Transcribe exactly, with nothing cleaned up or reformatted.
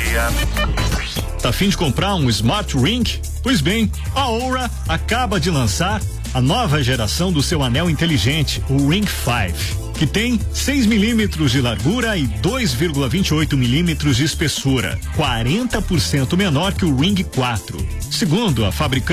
Tá a fim de comprar um Smart Ring? Pois bem, a Oura acaba de lançar a nova geração do seu anel inteligente, o Ring cinco, que tem seis milímetros de largura e dois vírgula vinte e oito milímetros de espessura, quarenta por cento menor que o Ring quatro. Segundo a fabricante,